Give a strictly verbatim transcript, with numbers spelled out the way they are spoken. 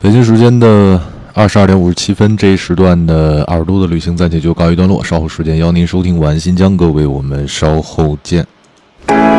北京时间的二十二点五十七分，这一时段的耳朵的旅行暂且就告一段落，稍后时间邀您收听晚新疆，各位，我们稍后见。